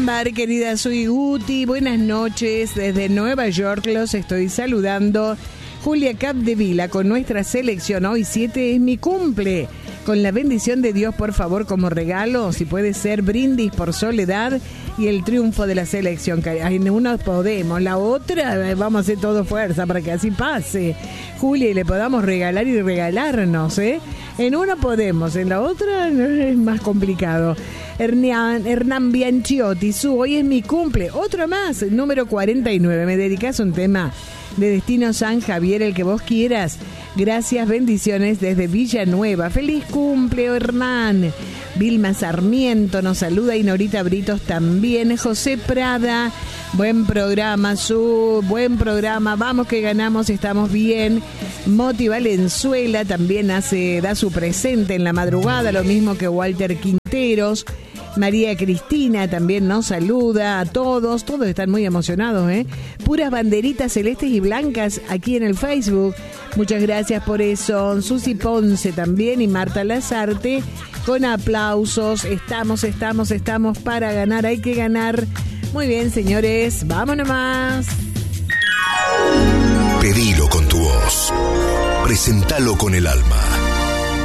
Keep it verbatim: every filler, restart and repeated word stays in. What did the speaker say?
Bar, querida, soy Guti, buenas noches, desde Nueva York los estoy saludando. Julia Capdevila con nuestra selección, hoy siete es mi cumple, con la bendición de Dios, por favor, como regalo, si puede ser brindis por Soledad y el triunfo de la selección. En una podemos, la otra vamos a hacer todo fuerza para que así pase, Julia, y le podamos regalar y regalarnos, ¿eh? En una podemos, en la otra es más complicado. Hernán, Hernán Bianchiotti, su hoy es mi cumple, otro más, número cuarenta y nueve. Me dedicas un tema de Destino San Javier, el que vos quieras. Gracias, bendiciones desde Villanueva. Feliz cumple, Hernán. Vilma Sarmiento nos saluda y Norita Britos también. José Prada, buen programa, su buen programa. Vamos que ganamos, estamos bien. Moti Valenzuela también hace, da su presente en la madrugada, lo mismo que Walter Quinteros. María Cristina también nos saluda a todos, todos están muy emocionados, ¿eh? Puras banderitas celestes y blancas aquí en el Facebook. Muchas gracias por eso. Susi Ponce también y Marta Lazarte con aplausos. Estamos, estamos, estamos para ganar, hay que ganar. Muy bien, señores, vámonos más. Pedilo con tu voz, presentalo con el alma.